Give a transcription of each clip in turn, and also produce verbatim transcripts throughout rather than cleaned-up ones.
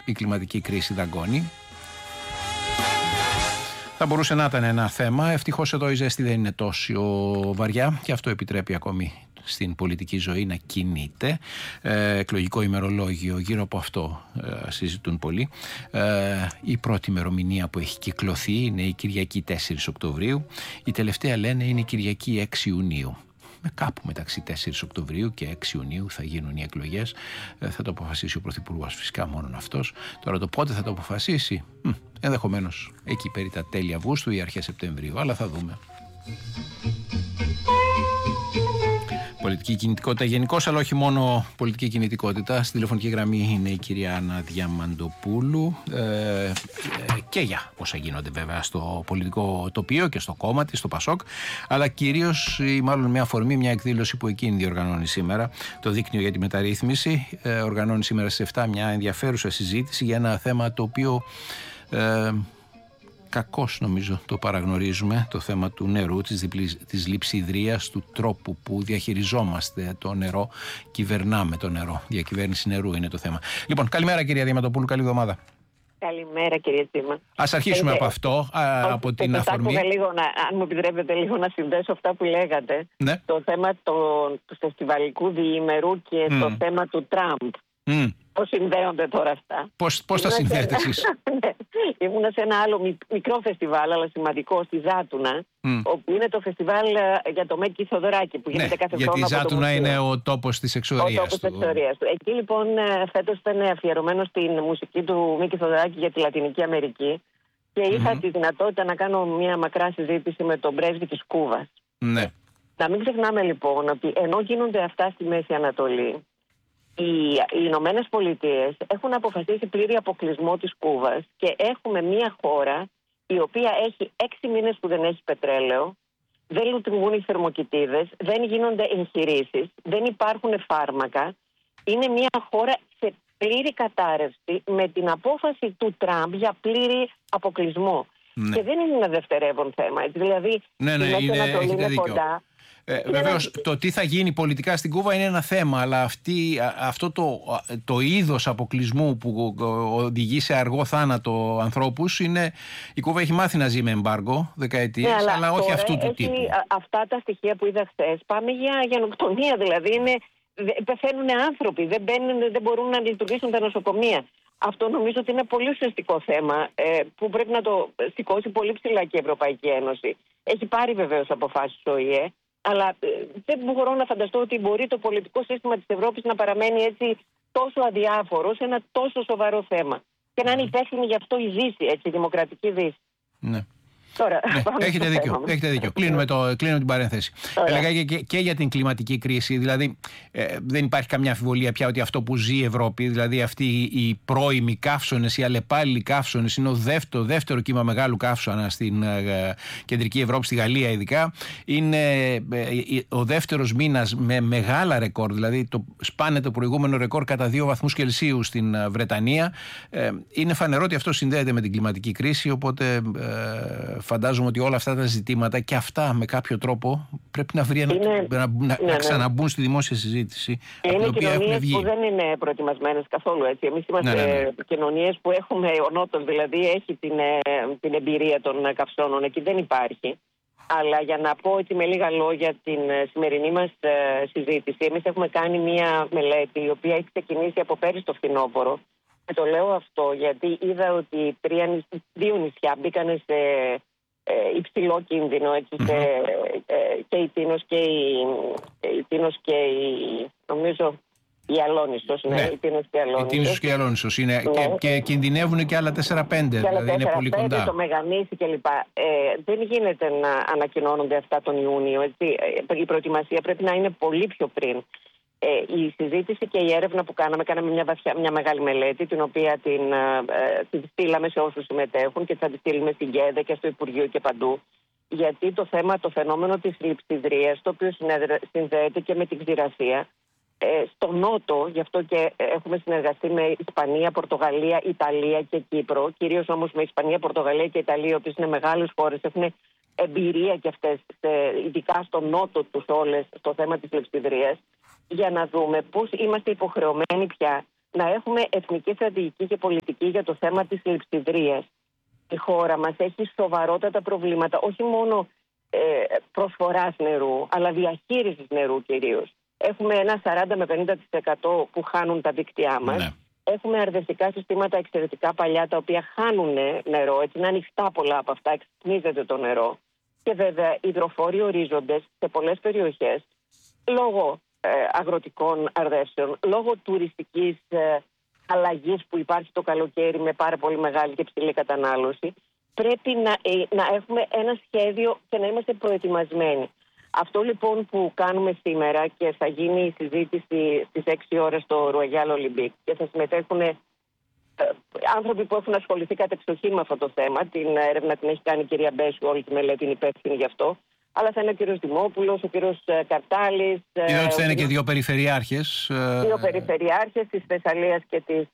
η κλιματική κρίση δαγκώνει. Θα μπορούσε να ήταν ένα θέμα. Ευτυχώς εδώ η ζέστη δεν είναι τόσο βαριά και αυτό επιτρέπει ακόμη στην πολιτική ζωή να κινείται. Ε, εκλογικό ημερολόγιο, γύρω από αυτό ε, συζητούν πολλοί. Ε, η πρώτη ημερομηνία που έχει κυκλωθεί είναι η Κυριακή τέσσερις Οκτωβρίου. Η τελευταία λένε είναι η Κυριακή έξι Ιουνίου. Με κάπου μεταξύ τέσσερις Οκτωβρίου και έξι Ιουνίου θα γίνουν οι εκλογές. Ε, θα το αποφασίσει ο Πρωθυπουργός, φυσικά μόνον αυτός. Τώρα το πότε θα το αποφασίσει, μ, ενδεχομένως εκεί περί τα τέλη Αυγούστου ή αρχές Σεπτεμβρίου, αλλά θα δούμε. Πολιτική κινητικότητα γενικώς, αλλά όχι μόνο πολιτική κινητικότητα. Στην τηλεφωνική γραμμή είναι η κυρία Άννα Διαμαντοπούλου ε, ε, και για όσα γίνονται βέβαια στο πολιτικό τοπίο και στο κόμμα της, στο Πασόκ, αλλά κυρίως ή μάλλον μια αφορμή, μια εκδήλωση που εκείνη διοργανώνει σήμερα. Το Δίκτυο για τη Μεταρρύθμιση ε, οργανώνει σήμερα στις εφτά μια ενδιαφέρουσα συζήτηση για ένα θέμα το οποίο ε, κακώς νομίζω το παραγνωρίζουμε, το θέμα του νερού, της, διπλής, της λειψιδρίας, του τρόπου που διαχειριζόμαστε το νερό, κυβερνάμε το νερό. Διακυβέρνηση νερού είναι το θέμα. Λοιπόν, καλημέρα κυρία Διαμαντοπούλου, καλή εβδομάδα. Καλημέρα κύριε Τσίμα. Ας αρχίσουμε ε, από αυτό, α, από την αφορμή. Λίγο να, αν μου επιτρέπετε λίγο να συνδέσω αυτά που λέγατε. Ναι. Το θέμα το, του φεστιβαλικού διήμερου και mm. το θέμα του Τραμπ. Mm. Πώς συνδέονται τώρα αυτά. Πώς, πώς τα συνδέετε εσείς? Ήμουνα σε ένα άλλο μικρό φεστιβάλ, αλλά σημαντικό, στη Ζάτουνα, mm. όπου είναι το φεστιβάλ για το Μέκη Θοδωράκη, που γίνεται ναι, κάθε χρόνο. Γιατί η Ζάτουνα είναι ο τόπος της εξορίας ο τόπος του. Της εξορίας του. Εκεί λοιπόν φέτος ήταν αφιερωμένο στην μουσική του Μίκη Θοδωράκη για τη Λατινική Αμερική και είχα mm-hmm. τη δυνατότητα να κάνω μια μακρά συζήτηση με τον πρέσβη της Κούβας. Ναι. Να μην ξεχνάμε λοιπόν ότι ενώ γίνονται αυτά στη Μέση Ανατολή, Οι Ηνωμένες Πολιτείες έχουν αποφασίσει πλήρη αποκλεισμό της Κούβας και έχουμε μια χώρα η οποία έχει έξι μήνες που δεν έχει πετρέλαιο, δεν λειτουργούν οι θερμοκηπίδες, δεν γίνονται εγχειρήσεις, δεν υπάρχουν φάρμακα. Είναι μια χώρα σε πλήρη κατάρρευση με την απόφαση του Τραμπ για πλήρη αποκλεισμό. Ναι. Και δεν είναι ένα δευτερεύον θέμα. Δηλαδή, ναι, ναι, η Μέση Ανατολή είναι κοντά. Ε, βεβαίως το τι θα γίνει πολιτικά στην Κούβα είναι ένα θέμα, αλλά αυτή, αυτό το, το είδος αποκλεισμού που οδηγεί σε αργό θάνατο ανθρώπους είναι, η Κούβα έχει μάθει να ζει με εμπάργκο δεκαετίες, ναι, αλλά, αλλά όχι αυτού του τύπου. Αυτά τα στοιχεία που είδα χθες, πάμε για γενοκτονία, δηλαδή είναι, πεθαίνουν άνθρωποι, δεν, μπαίνουν, δεν μπορούν να λειτουργήσουν τα νοσοκομεία. Αυτό νομίζω ότι είναι ένα πολύ ουσιαστικό θέμα ε, που πρέπει να το σηκώσει πολύ ψηλά και η Ευρωπαϊκή Ένωση. Έχει πάρει βεβαίως αποφάσεις ο ΙΕ, αλλά ε, δεν μπορώ να φανταστώ ότι μπορεί το πολιτικό σύστημα της Ευρώπης να παραμένει έτσι τόσο αδιάφορο σε ένα τόσο σοβαρό θέμα. Και να είναι υπεύθυνη γι' αυτό η Δύση, έτσι, η δημοκρατική Δύση. Ναι. Τώρα, ναι, έχετε δίκιο. Έχετε δίκιο. Κλείνουμε, το, κλείνουμε την παρένθεση. Έλεγα και, και για την κλιματική κρίση. Δηλαδή, ε, δεν υπάρχει καμιά αμφιβολία πια ότι αυτό που ζει η Ευρώπη, δηλαδή αυτοί οι πρώιμοι καύσωνες, οι αλλεπάλληλοι καύσωνες, είναι ο δεύτερο, δεύτερο κύμα μεγάλου καύσωνα στην ε, κεντρική Ευρώπη, στη Γαλλία ειδικά. Είναι ε, ο δεύτερος μήνας με μεγάλα ρεκόρ. Δηλαδή, το, σπάνε το προηγούμενο ρεκόρ κατά δύο βαθμούς Κελσίου στην ε, Βρετανία. Ε, είναι φανερό ότι αυτό συνδέεται με την κλιματική κρίση, οπότε. Ε, Φαντάζομαι ότι όλα αυτά τα ζητήματα και αυτά με κάποιο τρόπο πρέπει να, βρει ένα, είναι, να, να, ναι, να ξαναμπούν ναι. στη δημόσια συζήτηση. Είναι κοινωνίες που δεν είναι προετοιμασμένες καθόλου έτσι. Εμείς είμαστε ναι, ναι, ναι. κοινωνίες που έχουμε, ο Νότος δηλαδή έχει την, την εμπειρία των καυσώνων, εκεί δεν υπάρχει. Αλλά για να πω έτσι με λίγα λόγια την σημερινή μας συζήτηση, εμείς έχουμε κάνει μια μελέτη η οποία έχει ξεκινήσει από πέρυσι το φθινόπωρο. Και το λέω αυτό γιατί είδα ότι τρία, δύο νησιά μπήκαν σε ε, υψηλό κίνδυνο έτσι, mm-hmm. σε, ε, και η Τίνος και η, η, Τίνος και η νομίζω η Αλόνισσος. Ναι, η Τίνος και η Αλόνισσος. Η Τίνος και η Αλόνισσος είναι ναι. και, και κινδυνεύουν και άλλα τέσσερα πέντε, δηλαδή είναι πολύ κοντά. Το Μεγανήσι κλπ. Ε, δεν γίνεται να ανακοινώνονται αυτά τον Ιούνιο. Έτσι. Η προετοιμασία πρέπει να είναι πολύ πιο πριν. Ε, η συζήτηση και η έρευνα που κάναμε, κάναμε μια, βαθιά, μια μεγάλη μελέτη, την οποία την, ε, την στείλαμε σε όσους συμμετέχουν και θα τη στείλουμε στην ΚΕΔΕ και στο Υπουργείο και παντού. Γιατί το θέμα, το φαινόμενο της λειψιδρίας, το οποίο συνδέεται και με την ξηρασία, ε, στο Νότο, γι' αυτό και έχουμε συνεργαστεί με Ισπανία, Πορτογαλία, Ιταλία και Κύπρο, κυρίως όμως με Ισπανία, Πορτογαλία και Ιταλία, οι οποίες είναι μεγάλες χώρες, έχουν εμπειρία και αυτές, ειδικά στο Νότο τους όλες, στο θέμα της λειψιδρίας, για να δούμε πώς είμαστε υποχρεωμένοι πια να έχουμε εθνική στρατηγική και πολιτική για το θέμα της λειψιδρίας. Η χώρα μας έχει σοβαρότατα προβλήματα, όχι μόνο ε, προσφοράς νερού, αλλά διαχείρισης νερού κυρίως. Έχουμε ένα σαράντα με πενήντα τοις εκατό που χάνουν τα δίκτυά μας. Ναι. Έχουμε αρδευτικά συστήματα εξαιρετικά παλιά, τα οποία χάνουν νερό, έτσι είναι ανοιχτά πολλά από αυτά, εξυπνίζεται το νερό. Και βέβαια οι υδροφόροι ορίζοντες σε πολλές περιοχές, λόγω ε, αγροτικών αρδεύσεων, λόγω τουριστικής ε, αλλαγής που υπάρχει το καλοκαίρι με πάρα πολύ μεγάλη και ψηλή κατανάλωση, πρέπει να, ε, να έχουμε ένα σχέδιο και να είμαστε προετοιμασμένοι. Αυτό λοιπόν που κάνουμε σήμερα, και θα γίνει η συζήτηση στις έξι ώρες στο Ρουαγιάλ Ολυμπίκ και θα συμμετέχουν ε, άνθρωποι που έχουν ασχοληθεί κατεξοχήν με αυτό το θέμα. Την έρευνα την έχει κάνει η κυρία Μπέσου, όλη τη μελέτη είναι υπεύθυνη γι' αυτό. Αλλά θα είναι ο κύριος Δημόπουλος, ο κύριος Καρτάλης. Είδα ότι θα είναι και δύο περιφερειάρχες. Δύο περιφερειάρχες της Θεσσαλίας και της,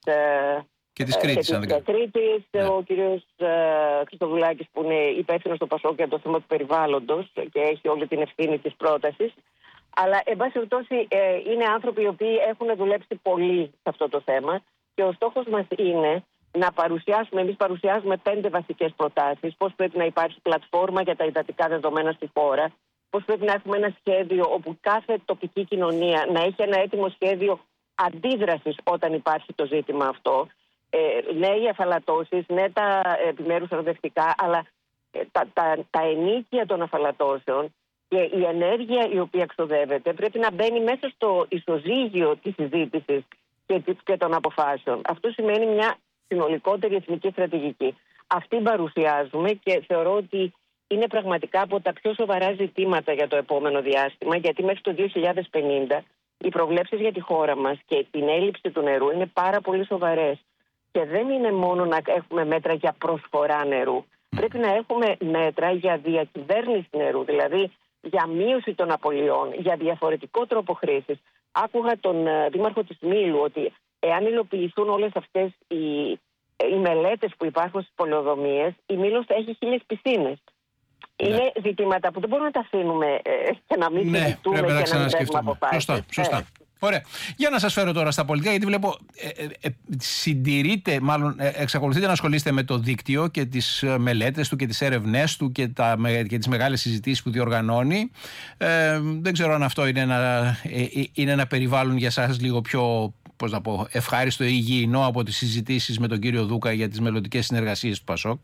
και της Κρήτης. Και της Κρήτης. Ναι. Ο κύριος Χριστοδουλάκης που είναι υπεύθυνος στο Πασόκ για το θέμα του περιβάλλοντος και έχει όλη την ευθύνη της πρότασης. Αλλά, εν πάση περιπτώσει, είναι άνθρωποι οι οποίοι έχουν δουλέψει πολύ σε αυτό το θέμα και ο στόχος μας είναι να παρουσιάσουμε, εμείς παρουσιάζουμε πέντε βασικές προτάσεις, πώς πρέπει να υπάρχει πλατφόρμα για τα υδατικά δεδομένα στη χώρα, πώς πρέπει να έχουμε ένα σχέδιο όπου κάθε τοπική κοινωνία να έχει ένα έτοιμο σχέδιο αντίδρασης όταν υπάρχει το ζήτημα αυτό, ε, ναι οι αφαλατώσεις, ναι τα επιμέρους αρδευτικά, αλλά ε, τα, τα, τα ενίκια των αφαλατώσεων και η ενέργεια η οποία ξοδεύεται πρέπει να μπαίνει μέσα στο ισοζύγιο της συζήτησης και, και των αποφάσεων. Αυτό σημαίνει μια συνολικότερη εθνική στρατηγική. Αυτή παρουσιάζουμε και θεωρώ ότι είναι πραγματικά από τα πιο σοβαρά ζητήματα για το επόμενο διάστημα, γιατί μέχρι το δύο χιλιάδες πενήντα οι προβλέψεις για τη χώρα μας και την έλλειψη του νερού είναι πάρα πολύ σοβαρές. Και δεν είναι μόνο να έχουμε μέτρα για προσφορά νερού. Πρέπει να έχουμε μέτρα για διακυβέρνηση νερού, δηλαδή για μείωση των απολειών, για διαφορετικό τρόπο χρήσης. Άκουγα τον δήμαρχο της Μήλου ότι εάν υλοποιηθούν όλες αυτές οι, οι μελέτες που υπάρχουν στις πολεοδομίες, η Μήλος θα έχει χίλιες πισίνες. Ναι. Είναι ζητήματα που δεν μπορούμε να τα αφήνουμε ε, και να μην ναι, συζητούμε και να μην παίρνουμε αποφάσεις. Σωστά, σωστά. Ε. Ωραία. Για να σας φέρω τώρα στα πολιτικά, γιατί βλέπω ε, ε, ε, συντηρείτε, μάλλον ε, εξακολουθείτε να ασχολείστε με το δίκτυο και τις μελέτες του και τις έρευνές του και, τα, και τις μεγάλες συζητήσεις που διοργανώνει. Ε, δεν ξέρω αν αυτό είναι ένα, ε, είναι ένα περιβάλλον για σας λίγο πιο, πώς να πω, ευχάριστο ή υγιεινό από τις συζητήσεις με τον κύριο Δούκα για τις μελλοντικές συνεργασίες του Πασόκ.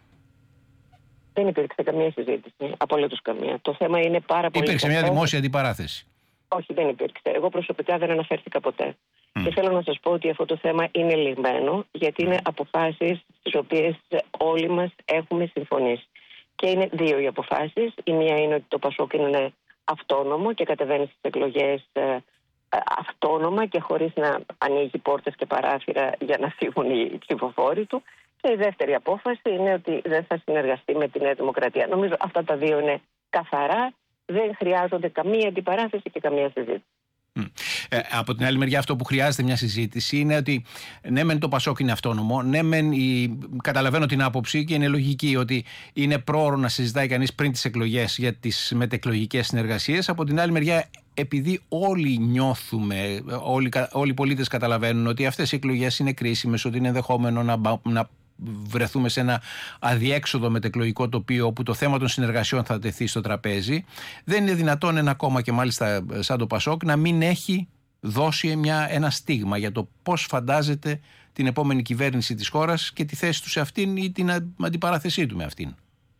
Δεν υπήρξε καμία συζήτηση, απολύτως καμία. Το θέμα είναι πάρα πολύ. Υπήρξε μια δημόσια αντιπαράθεση. Όχι, δεν υπήρξε. Εγώ προσωπικά δεν αναφέρθηκα ποτέ. Mm. Και θέλω να σας πω ότι αυτό το θέμα είναι λιγμένο, γιατί είναι αποφάσεις στις οποίες όλοι μας έχουμε συμφωνήσει. Και είναι δύο οι αποφάσεις. Η μία είναι ότι το Πασόκ είναι αυτόνομο και κατεβαίνει στις εκλογές ε, αυτόνομα και χωρίς να ανοίγει πόρτες και παράθυρα για να φύγουν οι ψηφοφόροι του. Και η δεύτερη απόφαση είναι ότι δεν θα συνεργαστεί με τη Νέα Δημοκρατία. Νομίζω αυτά τα δύο είναι καθαρά. Δεν χρειάζονται καμία αντιπαράθεση και καμία συζήτηση. Ε, από την άλλη μεριά, αυτό που χρειάζεται μια συζήτηση είναι ότι ναι, μεν το Πασόκ είναι αυτόνομο, ναι, μεν η, καταλαβαίνω την άποψη και είναι λογική ότι είναι πρόωρο να συζητάει κανείς πριν τις εκλογές για τις μετεκλογικές συνεργασίες. Από την άλλη μεριά, επειδή όλοι νιώθουμε, όλοι, όλοι οι πολίτες καταλαβαίνουν ότι αυτές οι εκλογές είναι κρίσιμες, ότι είναι ενδεχόμενο να, να βρεθούμε σε ένα αδιέξοδο μετεκλογικό τοπίο όπου το θέμα των συνεργασιών θα τεθεί στο τραπέζι, δεν είναι δυνατόν ένα κόμμα και μάλιστα σαν το Πασόκ να μην έχει δώσει μια, ένα στίγμα για το πώς φαντάζεται την επόμενη κυβέρνηση της χώρας και τη θέση του σε αυτήν ή την αντιπαράθεσή του με αυτήν.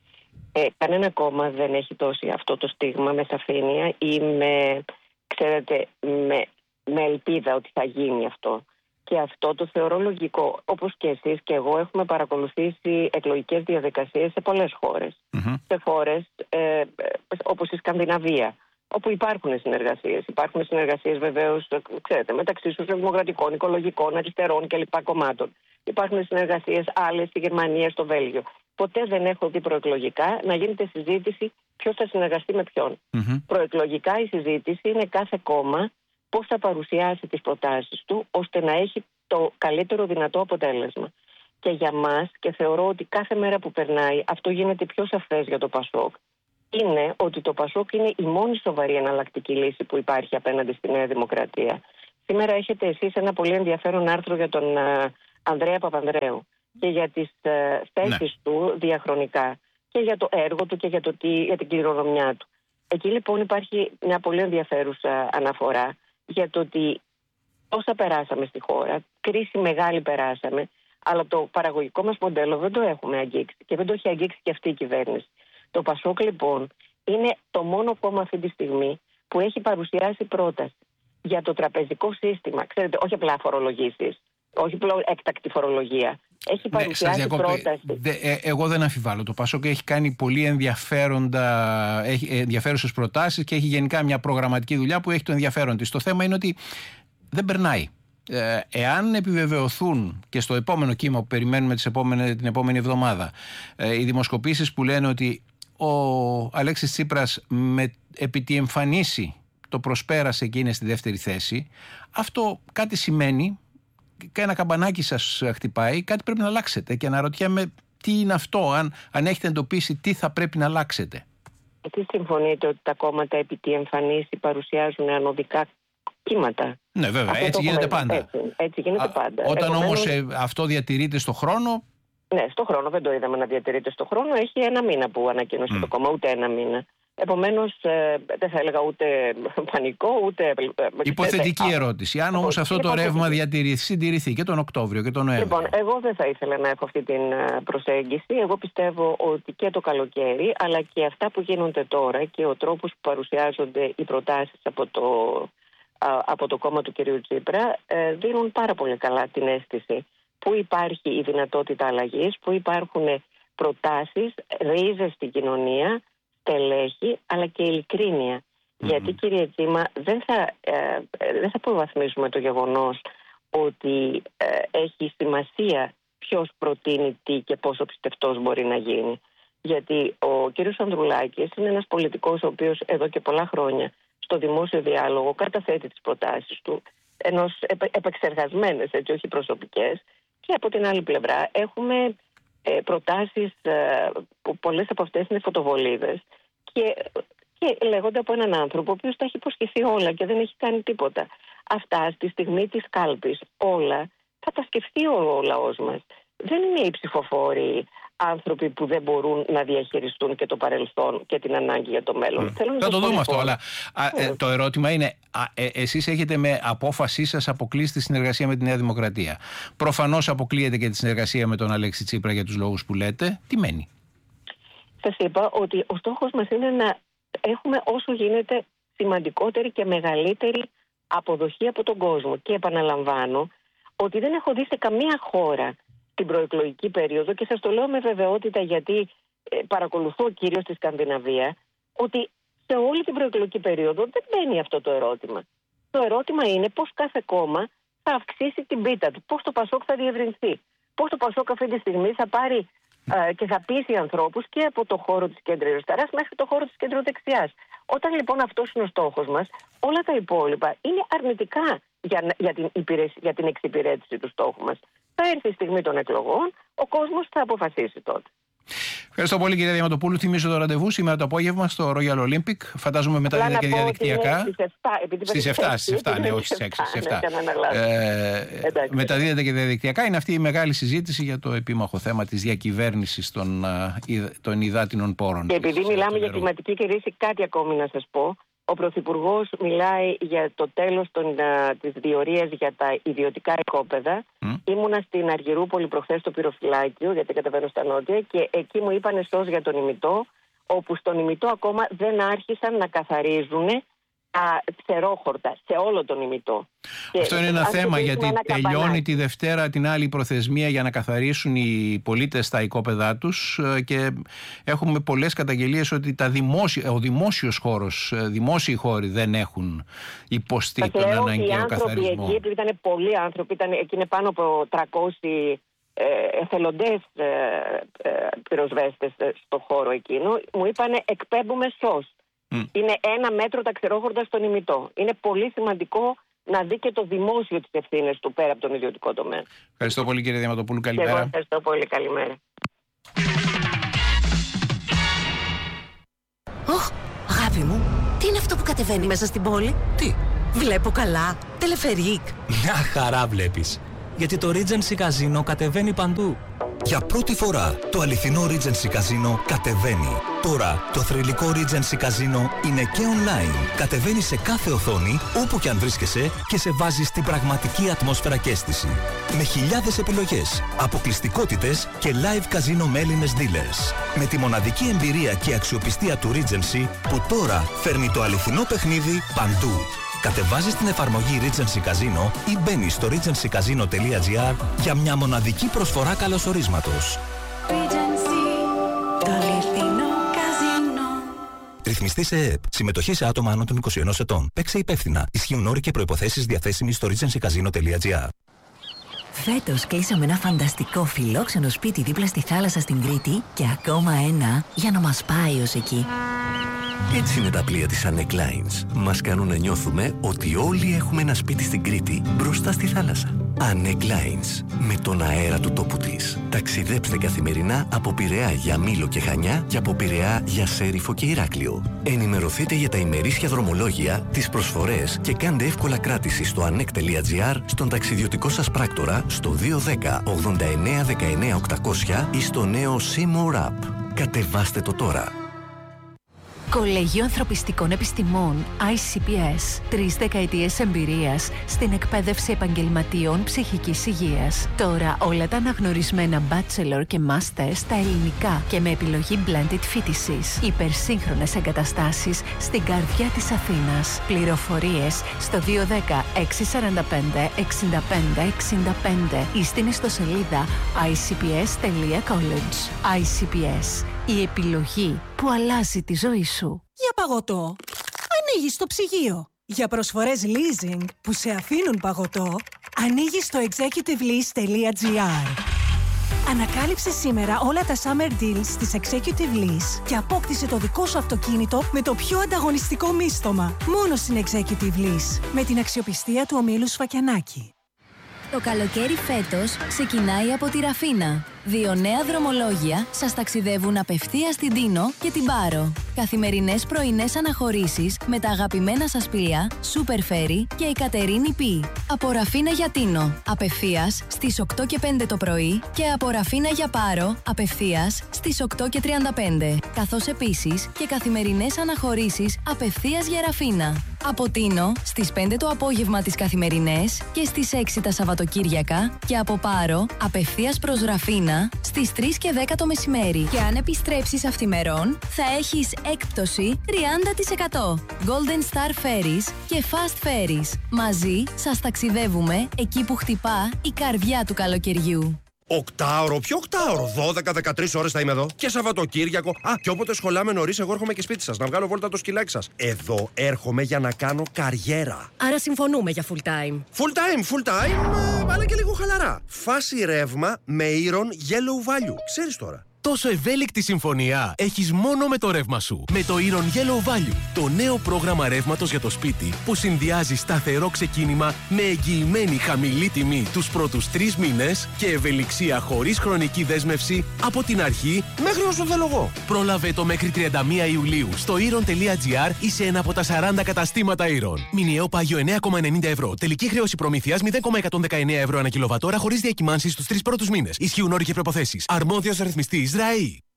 Ε, κανένα κόμμα δεν έχει δώσει αυτό το στίγμα με σαφήνεια ή με, ξέρετε, με, με ελπίδα ότι θα γίνει αυτό. Και αυτό το θεωρώ λογικό. Όπως και εσείς και εγώ έχουμε παρακολουθήσει εκλογικές διαδικασίες σε πολλές χώρες. Mm-hmm. Σε χώρες ε, όπως η Σκανδιναβία, όπου υπάρχουν συνεργασίες. Υπάρχουν συνεργασίες βεβαίως, ξέρετε, μεταξύ σοσιαλδημοκρατικών, οικολογικών, αριστερών κλπ. Κομμάτων. Υπάρχουν συνεργασίες άλλες στη Γερμανία, στο Βέλγιο. Ποτέ δεν έχω δει προεκλογικά να γίνεται συζήτηση ποιος θα συνεργαστεί με ποιον. Mm-hmm. Προεκλογικά η συζήτηση είναι κάθε κόμμα πώς θα παρουσιάσει τις προτάσεις του ώστε να έχει το καλύτερο δυνατό αποτέλεσμα. Και για μας, και θεωρώ ότι κάθε μέρα που περνάει αυτό γίνεται πιο σαφές για το Πασόκ, είναι ότι το Πασόκ είναι η μόνη σοβαρή εναλλακτική λύση που υπάρχει απέναντι στη Νέα Δημοκρατία. Σήμερα έχετε εσείς ένα πολύ ενδιαφέρον άρθρο για τον uh, Ανδρέα Παπανδρέου και για τις uh, θέσεις ναι. του διαχρονικά και για το έργο του και για, το τι, για την κληρονομιά του. Εκεί λοιπόν υπάρχει μια πολύ ενδιαφέρουσα αναφορά για το ότι όσα περάσαμε στη χώρα, κρίση μεγάλη περάσαμε, αλλά το παραγωγικό μας μοντέλο δεν το έχουμε αγγίξει και δεν το έχει αγγίξει και αυτή η κυβέρνηση. Το Πασόκ λοιπόν είναι το μόνο κόμμα αυτή τη στιγμή που έχει παρουσιάσει πρόταση για το τραπεζικό σύστημα. Ξέρετε, όχι απλά φορολογήσεις, όχι απλά έκτακτη φορολογία. Έχει παρουσιάσει ναι, πρόταση. Δε, ε, εγώ δεν αμφιβάλλω. Το Πασόκ έχει κάνει πολύ ενδιαφέροντα, έχει ενδιαφέρουσες προτάσεις και έχει γενικά μια προγραμματική δουλειά που έχει το ενδιαφέρον της. Το θέμα είναι ότι δεν περνάει. Ε, εάν επιβεβαιωθούν και στο επόμενο κύμα που περιμένουμε τις επόμενες, την επόμενη εβδομάδα ε, οι δημοσκοπήσεις που λένε ότι ο Αλέξης Τσίπρας με, επί τη εμφανίση το προσπέρασε και είναι στη δεύτερη θέση, αυτό κάτι σημαίνει και ένα καμπανάκι σας χτυπάει, κάτι πρέπει να αλλάξετε και αναρωτιέμαι τι είναι αυτό, αν, αν έχετε εντοπίσει τι θα πρέπει να αλλάξετε. Τι συμφωνείτε ότι τα κόμματα επί τη εμφανίση παρουσιάζουν ανωδικά κύματα? Ναι, βέβαια, αυτό έτσι γίνεται πάντα. Έτσι, έτσι γίνεται Α, πάντα. Όταν Επομένως, όμως ε, αυτό διατηρείται στο χρόνο. Ναι, στο χρόνο δεν το είδαμε να διατηρείται στο χρόνο. Έχει ένα μήνα που ανακοίνωσε mm. το κόμμα, ούτε ένα μήνα. Επομένως, ε, δεν θα έλεγα ούτε πανικό, ούτε. Υποθετική ε, ερώτηση. Αν όμως αυτό το ρεύμα διατηρηθεί, συντηρηθεί και τον Οκτώβριο και τον Νοέμβριο. Λοιπόν, εγώ δεν θα ήθελα να έχω αυτή την προσέγγιση. Εγώ πιστεύω ότι και το καλοκαίρι, αλλά και αυτά που γίνονται τώρα και ο τρόπος που παρουσιάζονται οι προτάσεις από το. από το κόμμα του κυρίου Τσίπρα δίνουν πάρα πολύ καλά την αίσθηση που υπάρχει η δυνατότητα αλλαγής, που υπάρχουν προτάσεις, ρίζες στην κοινωνία, στελέχη, αλλά και ειλικρίνεια. Mm-hmm. Γιατί, κύριε Τσίμα, δεν θα, ε, δεν θα υποβαθμίσουμε το γεγονός ότι ε, έχει σημασία ποιος προτείνει τι και πόσο πιστευτός μπορεί να γίνει. Γιατί ο κύριος Ανδρουλάκης είναι ένας πολιτικός ο οποίος εδώ και πολλά χρόνια στο δημόσιο διάλογο καταθέτει τις προτάσεις του, ενός επεξεργασμένες, έτσι, όχι προσωπικές, και από την άλλη πλευρά έχουμε ε, προτάσεις ε, που πολλές από αυτές είναι φωτοβολίδες και, και λέγονται από έναν άνθρωπο ο οποίος τα έχει υποσχεθεί όλα και δεν έχει κάνει τίποτα. Αυτά στη στιγμή της κάλπης όλα θα τα σκεφτεί ο, ο λαός μας. Δεν είναι οι ψηφοφόροι άνθρωποι που δεν μπορούν να διαχειριστούν και το παρελθόν και την ανάγκη για το μέλλον. Mm. Θέλω να θα το δούμε αυτό, αλλά α, ε, το ερώτημα είναι, α, ε, εσείς έχετε με απόφασή σας αποκλείσει τη συνεργασία με τη Νέα Δημοκρατία. Προφανώς αποκλείεται και τη συνεργασία με τον Αλέξη Τσίπρα για τους λόγους που λέτε. Τι μένει? Σας είπα ότι ο στόχος μας είναι να έχουμε όσο γίνεται σημαντικότερη και μεγαλύτερη αποδοχή από τον κόσμο. Και επαναλαμβάνω ότι δεν έχω δει σε καμία χώρα την προεκλογική περίοδο, και σας το λέω με βεβαιότητα γιατί ε, παρακολουθώ κυρίως τη Σκανδιναβία, ότι σε όλη την προεκλογική περίοδο δεν μπαίνει αυτό το ερώτημα. Το ερώτημα είναι πώς κάθε κόμμα θα αυξήσει την πίτα του, πώς το Πασόκ θα διευρυνθεί, πώς το Πασόκ αυτή τη στιγμή θα πάρει ε, και θα πείσει ανθρώπους και από το χώρο της κέντρου αριστεράς μέχρι το χώρο της κέντρου δεξιάς. Όταν λοιπόν αυτός είναι ο στόχος μας, όλα τα υπόλοιπα είναι αρνητικά για, για, την, για την εξυπηρέτηση του στόχου μας. Θα έρθει η στιγμή των εκλογών, ο κόσμος θα αποφασίσει τότε. Ευχαριστώ πολύ, κυρία Διαματοπούλου. Θυμίζω το ραντεβού σήμερα το απόγευμα στο Royal Olympic. Φαντάζομαι μεταδίδεται και διαδικτυακά. Στις εφτά, στις εφτά, στις εφτά, ναι, όχι στις έξι. Στις εφτά. Ε, μεταδίδεται και διαδικτυακά. Είναι αυτή η μεγάλη συζήτηση για το επίμαχο θέμα της διακυβέρνησης των, των υδάτινων πόρων. Και επειδή μιλάμε για κλιματική κρίση, κάτι ακόμη να σας πω. Ο Πρωθυπουργός μιλάει για το τέλος των, α, της διορίας για τα ιδιωτικά οικόπεδα. Mm. Ήμουνα στην Αργυρούπολη προχθές στο Πυροφυλάκιο, γιατί κατεβαίνω στα νότια, και εκεί μου είπανε σως για τον ημιτό, όπου στον ημιτό ακόμα δεν άρχισαν να καθαρίζουν τα ξερόχορτα σε όλο τον ημιτό. Αυτό είναι ένα θέμα, γιατί ένα τελειώνει καμπανάκι τη Δευτέρα την άλλη προθεσμία για να καθαρίσουν οι πολίτες τα οικόπεδά τους και έχουμε πολλές καταγγελίες ότι τα δημόσια, ο δημόσιος χώρος, δημόσιοι χώροι δεν έχουν υποστεί τον αναγκαίο καθαρισμό. Οι άνθρωποι εκεί, ήταν πολλοί άνθρωποι, ήταν, εκεί είναι πάνω από τριακόσιοι ε, εθελοντές ε, ε, πυροσβέστες στο χώρο εκείνο, μου είπανε εκπέμπουμε σως. Mm. Είναι ένα μέτρο τα ξερόχορτα στον ημιτό. Είναι πολύ σημαντικό να δει και το δημόσιο τις ευθύνες του πέρα από τον ιδιωτικό τομέα. Ευχαριστώ πολύ, κύριε Διαματοπούλου. Καλημέρα. Και εγώ ευχαριστώ πολύ. Καλημέρα. Ωχ, αγάπη μου, τι είναι αυτό που κατεβαίνει μέσα στην πόλη? Τι? Βλέπω καλά. Τελεφερίκ. Μια χαρά βλέπεις. Γιατί το Regency Casino κατεβαίνει παντού. Για πρώτη φορά το αληθινό Regency Casino κατεβαίνει. Τώρα το θρυλικό Regency Casino είναι και online. Κατεβαίνει σε κάθε οθόνη, όπου και αν βρίσκεσαι, και σε βάζει στην πραγματική ατμόσφαιρα και αίσθηση. Με χιλιάδες επιλογές, αποκλειστικότητες και live casino με Έλληνες dealers. Με τη μοναδική εμπειρία και αξιοπιστία του Regency, που τώρα φέρνει το αληθινό παιχνίδι παντού. Κατεβάζεις την εφαρμογή Regency Casino ή μπαίνεις στο regency casino τελεία gr για μια μοναδική προσφορά καλωσορίσματος. Regency, το αληθινό καζίνο. Ρυθμιστή σε ΕΕΠ. Συμμετοχή σε άτομα άνω των είκοσι ενός ετών. Παίξε υπεύθυνα. Ισχύουν όροι και προϋποθέσεις διαθέσιμοι στο regency casino τελεία gr. Φέτος κλείσαμε ένα φανταστικό φιλόξενο σπίτι δίπλα στη θάλασσα στην Κρήτη και ακόμα ένα για να μας πάει ως εκεί. Έτσι είναι τα πλοία της Anec Lines. Μας κάνουν να νιώθουμε ότι όλοι έχουμε ένα σπίτι στην Κρήτη μπροστά στη θάλασσα. Anec Lines. Με τον αέρα του τόπου της. Ταξιδέψτε καθημερινά από Πειραιά για Μήλο και Χανιά και από Πειραιά για Σέριφο και Ηράκλειο. Ενημερωθείτε για τα ημερήσια δρομολόγια, τις προσφορές και κάντε εύκολα κράτηση στο anec τελεία gr, στον ταξιδιωτικό σας πράκτορα, στο δύο ένα μηδέν ογδόντα εννέα δεκαεννέα οκτακόσια ή στο νέο Seymour App. Κατεβάστε το τώρα. Κολέγιο Ανθρωπιστικών Επιστημών άι σι πι ες. Τρεις δεκαετίες εμπειρίας στην εκπαίδευση επαγγελματιών ψυχικής υγείας. Τώρα όλα τα αναγνωρισμένα bachelor και master στα ελληνικά και με επιλογή blended φοιτησης. Υπερσύγχρονες εγκαταστάσεις στην καρδιά της Αθήνας. Πληροφορίες στο δύο ένα μηδέν έξι τέσσερα πέντε εξήντα πέντε εξήντα πέντε ή στην ιστοσελίδα άι σι πι ες τελεία college. άι σι πι ες. Η επιλογή που αλλάζει τη ζωή σου. Για παγωτό, ανοίγεις το ψυγείο. Για προσφορές leasing που σε αφήνουν παγωτό, ανοίγεις το executive lease τελεία gr. Ανακάλυψε σήμερα όλα τα summer deals της Executive Lease και απόκτησε το δικό σου αυτοκίνητο με το πιο ανταγωνιστικό μίστομα. Μόνο στην Executive Lease, με την αξιοπιστία του ομίλου Σφακιανάκη. Το καλοκαίρι φέτος ξεκινάει από τη Ραφίνα. Δύο νέα δρομολόγια σας ταξιδεύουν απευθείας στην Τίνο και την Πάρο. Καθημερινές πρωινές αναχωρήσεις με τα αγαπημένα σας πλοία Super Ferry και η Κατερίνη Πι. Από Ραφίνα για Τίνο, απευθείας στις οκτώ και πέντε το πρωί και από Ραφίνα για Πάρο, απευθείας στις οκτώ και τριάντα πέντε. Καθώς επίσης και καθημερινές αναχωρήσεις απευθείας για Ραφίνα. Από Τίνο στις πέντε το απόγευμα τις καθημερινές και στις έξι τα Σαββατοκύριακα και από Πάρο απευθείας προς Ραφίνα στις τρεις και δέκα το μεσημέρι. Και αν επιστρέψεις αυθημερών θα έχεις έκπτωση τριάντα τοις εκατό. Golden Star Ferries και Fast Ferries. Μαζί σας ταξιδεύουμε εκεί που χτυπά η καρδιά του καλοκαιριού. Οκτάωρο, ποιο οκτάωρο, δώδεκα με δεκατρείς ώρες θα είμαι εδώ. Και Σαββατοκύριακο. Α, και όποτε σχολάμε νωρίς, εγώ έρχομαι και σπίτι σας να βγάλω βόλτα το σκυλάκι σας. Εδώ έρχομαι για να κάνω καριέρα. Άρα συμφωνούμε για full time. Full time, full time, αλλά και λίγο χαλαρά. Φάση ρεύμα με Iron Yellow Value. Ξέρεις τώρα. Τόσο ευέλικτη συμφωνία έχεις μόνο με το ρεύμα σου. Με το Iron Yellow Value, το νέο πρόγραμμα ρεύματος για το σπίτι που συνδυάζει σταθερό ξεκίνημα με εγγυημένη χαμηλή τιμή τους πρώτους τρεις μήνες και ευελιξία χωρίς χρονική δέσμευση από την αρχή μέχρι όσο θέλω εγώ. Πρόλαβε το μέχρι τριάντα μία Ιουλίου στο iron τελεία gr ή σε ένα από τα σαράντα καταστήματα Iron. Μηνιαίο πάγιο εννέα κόμμα ενενήντα ευρώ. Τελική χρέωση προμήθειας μηδέν κόμμα εκατόν δεκαεννέα ευρώ ανά κιλοβατόρα χωρίς διακυμάνσεις στους τρεις πρώτους μήνες. Ισχύουν όροι και προϋποθέσεις. Αρμόδιος ρυθμιστής ΡΑΗ.